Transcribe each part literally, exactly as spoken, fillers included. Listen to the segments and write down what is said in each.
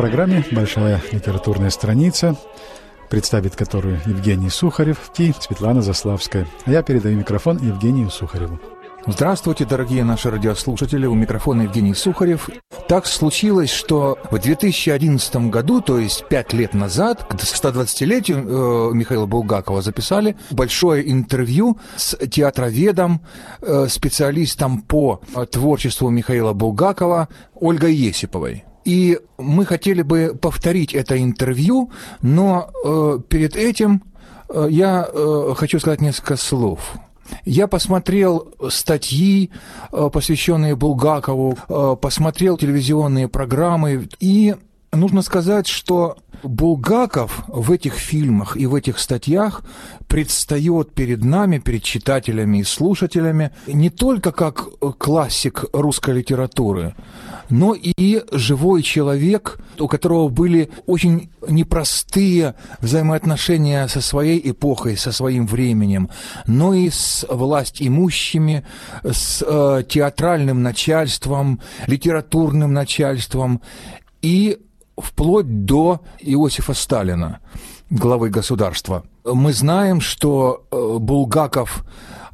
программе «Большая литературная страница», представит которую Евгений Сухарев и Светлана Заславская. А я передаю микрофон Евгению Сухареву. Здравствуйте, дорогие наши радиослушатели, у микрофона Евгений Сухарев. Так случилось, что в две тысячи одиннадцатом году, то есть пять лет назад, к стодвадцатилетию э, Михаила Булгакова, записали большое интервью с театроведом, э, специалистом по творчеству Михаила Булгакова Ольгой Есиповой. И мы хотели бы повторить это интервью, но э, перед этим э, я э, хочу сказать несколько слов. Я посмотрел статьи, посвященные Булгакову, посмотрел телевизионные программы, и нужно сказать, что Булгаков в этих фильмах и в этих статьях предстает перед нами, перед читателями и слушателями не только как классик русской литературы, но и живой человек, у которого были очень непростые взаимоотношения со своей эпохой, со своим временем, но и с властимущими, с э, театральным начальством, литературным начальством и вплоть до Иосифа Сталина, главы государства. Мы знаем, что э, Булгаков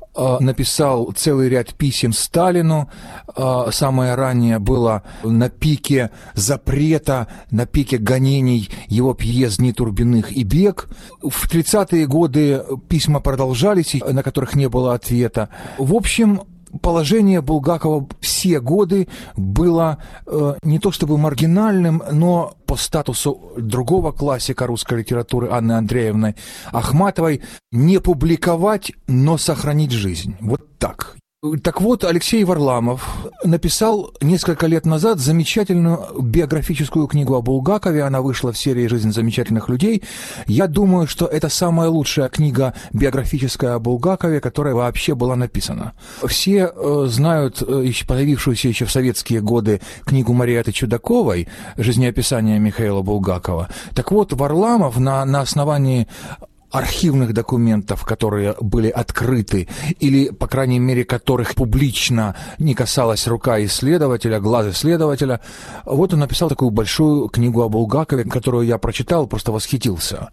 написал целый ряд писем Сталину. Самое раннее было на пике запрета, на пике гонений его пьес «Дни Турбиных» и «Бег». В тридцатые годы письма продолжались, на которых не было ответа. В общем, положение Булгакова все годы было э, не то чтобы маргинальным, но по статусу другого классика русской литературы Анны Андреевны Ахматовой не публиковать, но сохранить жизнь. Вот так. Так вот, Алексей Варламов написал несколько лет назад замечательную биографическую книгу о Булгакове. Она вышла в серии «Жизнь замечательных людей». Я думаю, что это самая лучшая книга биографическая о Булгакове, которая вообще была написана. Все э, знают э, появившуюся еще в советские годы книгу Мариэтты Чудаковой «Жизнеописание Михаила Булгакова». Так вот, Варламов на, на основании архивных документов, которые были открыты, или, по крайней мере, которых публично не касалась рука исследователя, глаз исследователя, вот он написал такую большую книгу о Булгакове, которую я прочитал, просто восхитился.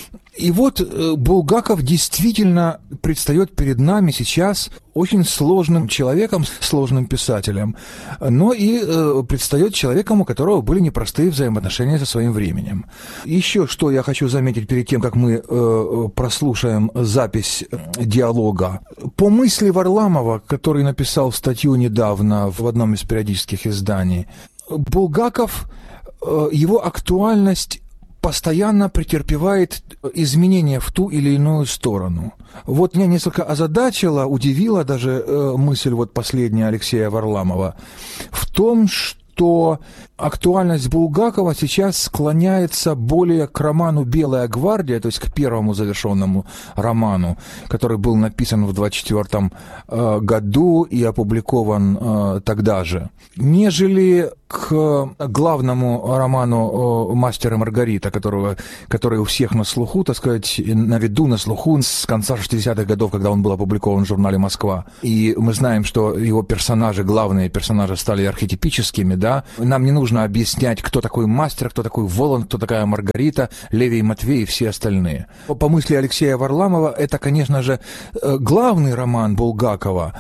И вот Булгаков действительно предстает перед нами сейчас очень сложным человеком, сложным писателем, но и э, предстает человеком, у которого были непростые взаимоотношения со своим временем. Еще что я хочу заметить перед тем, как мы э, прослушаем запись диалога. По мысли Варламова, который написал статью недавно в одном из периодических изданий, Булгаков, э, его актуальность постоянно претерпевает изменения в ту или иную сторону. Вот меня несколько озадачила, удивила даже э, мысль вот последняя Алексея Варламова в том, что актуальность Булгакова сейчас склоняется более к роману «Белая гвардия», то есть к первому завершенному роману, который был написан в двадцать четвёртом э, году и опубликован э, тогда же, нежели к главному роману «Мастер и Маргарита», которого, который у всех на слуху, так сказать, на виду, на слуху с конца шестидесятых годов, когда он был опубликован в журнале «Москва». И мы знаем, что его персонажи, главные персонажи, стали архетипическими, да. Нам не нужно объяснять, кто такой Мастер, кто такой Воланд, кто такая Маргарита, Левий и Матвей и все остальные. По мысли Алексея Варламова, это, конечно же, главный роман Булгакова,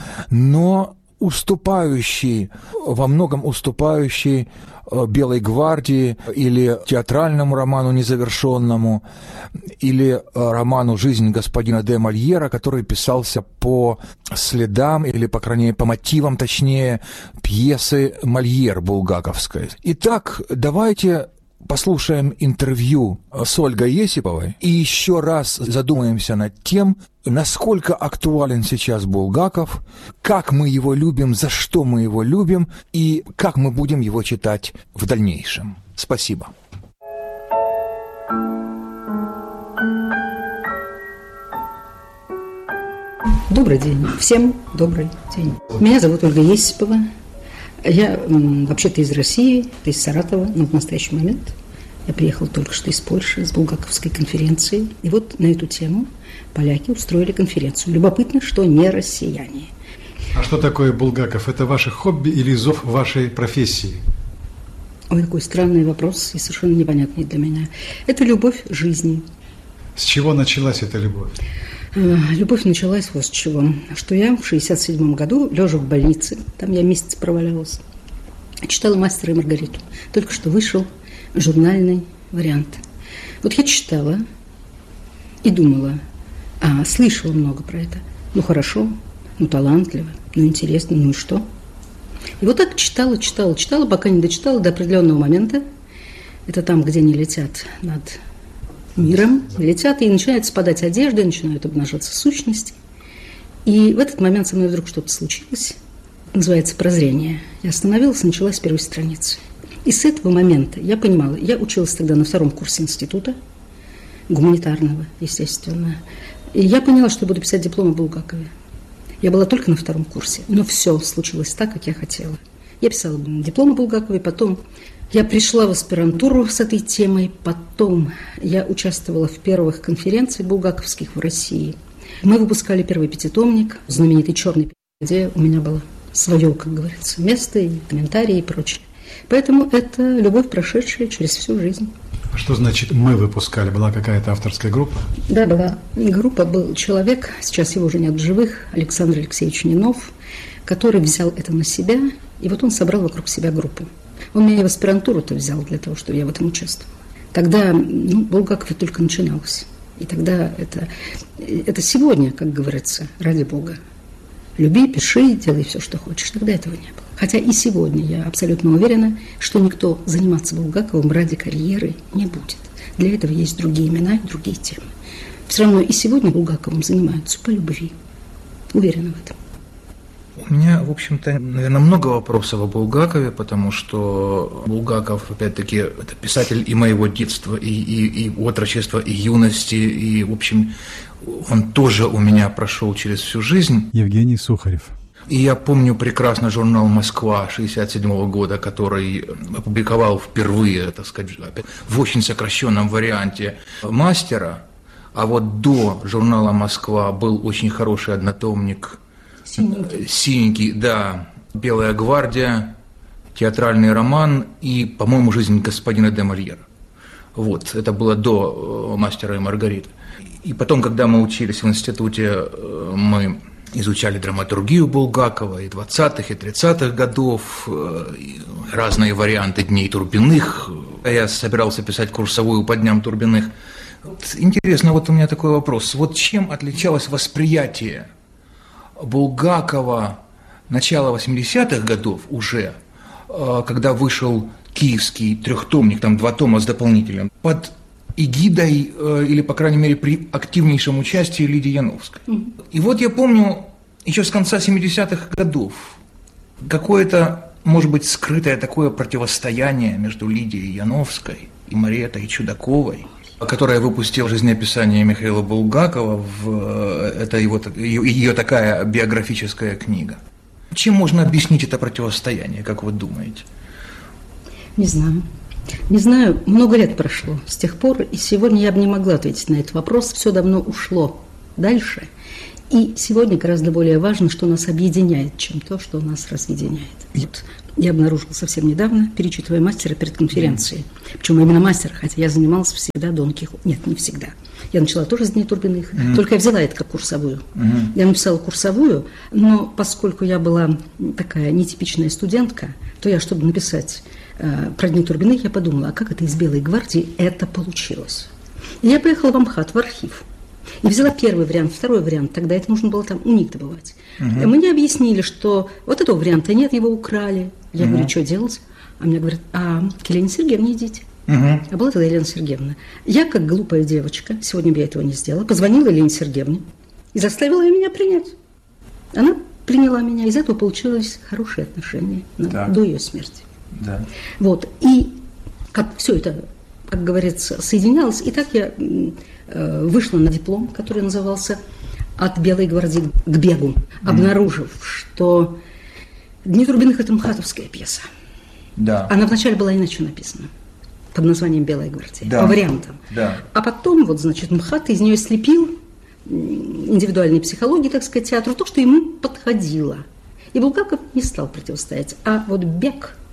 но уступающий, во многом уступающий «Белой гвардии» или театральному роману незавершенному, или роману «Жизнь господина де Мольера», который писался по следам, или, по крайней мере, по мотивам, точнее, пьесы Мольер булгаковской. Итак, давайте послушаем интервью с Ольгой Есиповой и еще раз задумаемся над тем, насколько актуален сейчас Булгаков, как мы его любим, за что мы его любим и как мы будем его читать в дальнейшем. Спасибо. Добрый день. Всем добрый день. Меня зовут Ольга Есипова. Я вообще-то из России, из Саратова, но в настоящий момент я приехала только что из Польши, с Булгаковской конференции. И вот на эту тему поляки устроили конференцию. Любопытно, что не россияне. А что такое Булгаков? Это ваше хобби или зов вашей профессии? Ой, какой странный вопрос и совершенно непонятный для меня. Это любовь жизни. С чего началась эта любовь? Любовь началась вот с чего. Что я в шестьдесят седьмом году, лежа в больнице, там я месяц провалялась, читала «Мастера и Маргариту». Только что вышел журнальный вариант. Вот я читала и думала, а, слышала много про это. Ну, хорошо, ну, талантливо, ну, интересно, ну и что? И вот так читала, читала, читала, пока не дочитала до определенного момента. Это там, где они летят над миром, летят, и начинает спадать одежда, и начинают обнажаться сущности. И в этот момент со мной вдруг что-то случилось. Называется прозрение. Я остановилась, начала с первой страницы. И с этого момента я понимала, я училась тогда на втором курсе института, гуманитарного, естественно. И я поняла, что я буду писать диплом о Булгакове. Я была только на втором курсе, но все случилось так, как я хотела. Я писала диплом о Булгакове, потом я пришла в аспирантуру с этой темой, потом я участвовала в первых конференциях булгаковских в России. Мы выпускали первый пятитомник, знаменитый «Черный», где у меня было свое, как говорится, место и комментарии и прочее. Поэтому это любовь, прошедшая через всю жизнь. Что значит «мы выпускали»? Была какая-то авторская группа? Да, была группа, был человек, сейчас его уже нет в живых, Александр Алексеевич Нинов, который взял это на себя, и вот он собрал вокруг себя группу. Он меня в аспирантуру-то взял для того, чтобы я в этом участвовала. Тогда, ну, Булгаков только начиналось. И тогда это, это сегодня, как говорится, ради Бога. Люби, пиши, делай все, что хочешь. Тогда этого не было. Хотя и сегодня я абсолютно уверена, что никто заниматься Булгаковым ради карьеры не будет. Для этого есть другие имена и другие темы. Все равно и сегодня Булгаковым занимаются по любви. Уверена в этом. У меня, в общем-то, наверное, много вопросов о Булгакове, потому что Булгаков, опять-таки, это писатель и моего детства, и, и, и отрочества, и юности, и, в общем, он тоже у меня прошел через всю жизнь. Евгений Сухарев. И я помню прекрасно журнал «Москва» шестьдесят седьмого года, который опубликовал впервые, так сказать, в очень сокращенном варианте «Мастера», а вот до журнала «Москва» был очень хороший однотомник Синенький. Синенький, да, «Белая гвардия», театральный роман и, по-моему, «Жизнь господина де Мольера». Вот, это было до «Мастера и Маргариты». И потом, когда мы учились в институте, мы изучали драматургию Булгакова и двадцатых, и тридцатых годов, и разные варианты «Дней Турбиных». Я собирался писать курсовую по «Дням Турбиных». Вот интересно, вот у меня такой вопрос. Вот чем отличалось восприятие Булгакова начала восьмидесятых годов уже, когда вышел киевский трехтомник, там два тома с дополнителем, под эгидой, или, по крайней мере, при активнейшем участии Лидии Яновской. Mm-hmm. И вот я помню, еще с конца семидесятых годов, какое-то, может быть, скрытое такое противостояние между Лидией Яновской и Мариэттой Чудаковой, которая выпустила жизнеописание Михаила Булгакова, в, это его, ее, ее такая биографическая книга. Чем можно объяснить это противостояние, как вы думаете? Не знаю. Не знаю, много лет прошло с тех пор, и сегодня я бы не могла ответить на этот вопрос. Все давно ушло дальше. И сегодня гораздо более важно, что нас объединяет, чем то, что нас разъединяет. Вот. Я обнаружила совсем недавно, перечитывая «Мастера» перед конференцией. Причем именно «Мастера», хотя я занималась всегда Дон Кихот. Нет, не всегда. Я начала тоже с «Дней Турбиных», mm-hmm. только я взяла это как курсовую. Mm-hmm. Я написала курсовую, но поскольку я была такая нетипичная студентка, то я, чтобы написать э, про «Дни Турбиных», я подумала, а как это из «Белой гвардии» это получилось? И я поехала в Амхат, в архив. И взяла первый вариант, второй вариант, тогда это нужно было там у них добывать. Uh-huh. Мне объяснили, что вот этого варианта нет, его украли. Я uh-huh. говорю, что делать? А мне говорят, а к Елене Сергеевне идите. Uh-huh. А была тогда Елена Сергеевна. Я, как глупая девочка, сегодня бы я этого не сделала, позвонила Елене Сергеевне и заставила ее меня принять. Она приняла меня, из этого получилось хорошие отношения на, до ее смерти. Да. Вот, и как все это, как говорится, соединялось, и так я вышла на диплом, который назывался «От Белой гвардии к бегу», mm-hmm. обнаружив, что «Дни Турбиных» – это мхатовская пьеса. Да. Она вначале была иначе написана, под названием «Белая гвардия», да. по вариантам. Да. А потом, вот, значит, МХАТ из нее слепил индивидуальной психологии, так сказать, театру, то, что ему подходило. И Булгаков не стал противостоять. А вот «Бег» –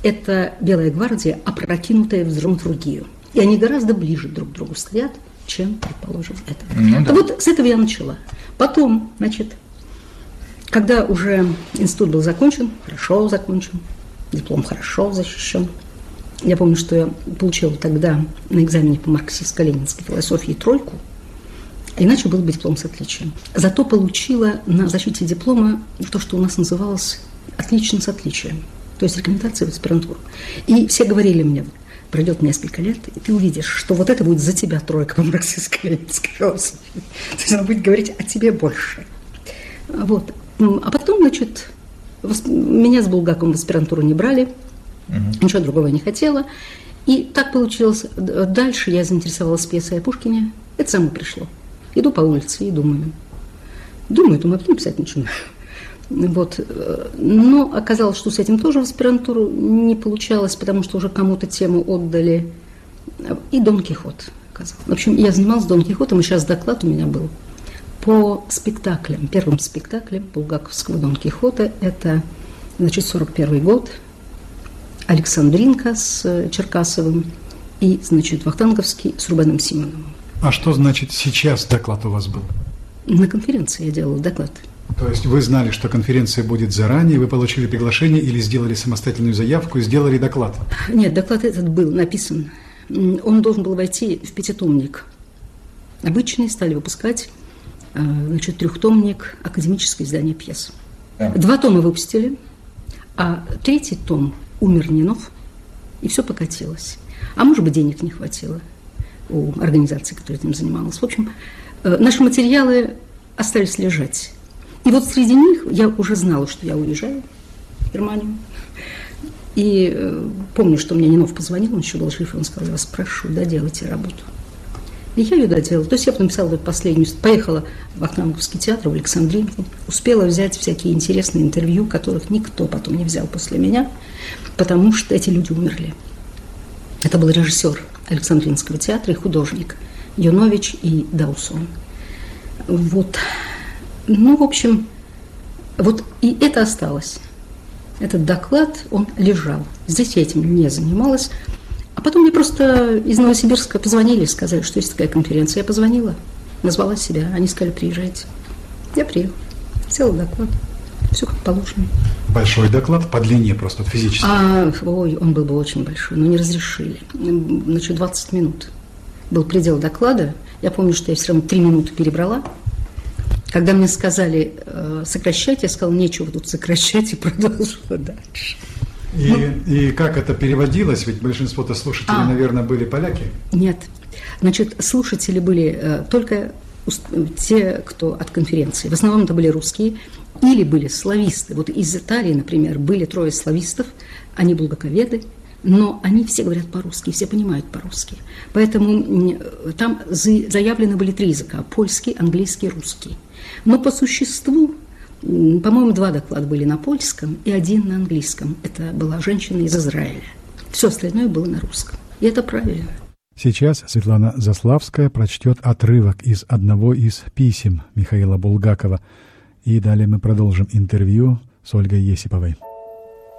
это Белая гвардия, опрокинутая в драматургию. И они гораздо ближе друг к другу стоят, чем, предположим, это. Ну, да. Вот с этого я начала. Потом, значит, когда уже институт был закончен, хорошо закончен, диплом хорошо защищен, я помню, что я получила тогда на экзамене по марксистско-ленинской философии тройку, иначе был бы диплом с отличием. Зато получила на защите диплома то, что у нас называлось «отлично с отличием», то есть рекомендация в аспирантуру. И все говорили мне, пройдет несколько лет, и ты увидишь, что вот это будет за тебя тройка по марксистско-ленинской философии. То есть она будет говорить о тебе больше. Вот. А потом, значит, меня с Булгаковым в аспирантуру не брали, угу. Ничего другого не хотела. И так получилось. Дальше я заинтересовалась пьесой о Пушкине. Это само пришло. Иду по улице и думаю. Думаю, думаю, а потом писать начинаю. Вот. Но оказалось, что с этим тоже в аспирантуру не получалось, потому что уже кому-то тему отдали. И Дон Кихот оказалось. В общем, я занималась Дон Кихотом, и сейчас доклад у меня был по спектаклям. Первым спектаклем булгаковского Дон Кихота это, значит, сорок первый год. Александринка с Черкасовым и, значит, Вахтанговский с Рубеном Симоновым. А что значит сейчас доклад у вас был? На конференции я делала доклад. То есть вы знали, что конференция будет заранее, вы получили приглашение или сделали самостоятельную заявку и сделали доклад? Нет, доклад этот был написан. Он должен был войти в пятитомник. Обычные стали выпускать, значит, трехтомник академическое издание пьес. Да. Два тома выпустили, а третий том умер Нинов, и все покатилось. А может быть, денег не хватило у организации, которая этим занималась. В общем, наши материалы остались лежать. И вот среди них я уже знала, что я уезжаю в Германию. И э, помню, что мне Нинов позвонил, он еще был жив, и он сказал, я вас прошу, доделайте работу. И я ее доделала. То есть я написала эту последнюю, поехала в Вахтанговский театр, в Александринку, успела взять всякие интересные интервью, которых никто потом не взял после меня, потому что эти люди умерли. Это был режиссер Александринского театра и художник Юнович и Даусон. Вот. Ну, в общем, вот и это осталось. Этот доклад, он лежал. Здесь я этим не занималась. А потом мне просто из Новосибирска позвонили и сказали, что есть такая конференция. Я позвонила, назвала себя. Они сказали, приезжайте. Я приехала, сделала доклад. Все как положено. Большой доклад по длине просто физически? А, ой, он был бы очень большой, но не разрешили. Значит, двадцать минут был предел доклада. Я помню, что я все равно три минуты перебрала. Когда мне сказали э, сокращать, я сказала, нечего тут сокращать, и продолжила дальше. И, ну, и как это переводилось? Ведь большинство-то слушателей, а, наверное, были поляки. Нет. Значит, слушатели были э, только те, кто от конференции. В основном это были русские или были слависты. Вот из Италии, например, были трое славистов, они булгаковеды, но они все говорят по-русски, все понимают по-русски. Поэтому там заявлены были три языка – польский, английский, русский. Но по существу, по-моему, два доклада были на польском и один на английском. Это была женщина из Израиля. Все остальное было на русском. И это правильно. Сейчас Светлана Заславская прочтет отрывок из одного из писем Михаила Булгакова. И далее мы продолжим интервью с Ольгой Есиповой.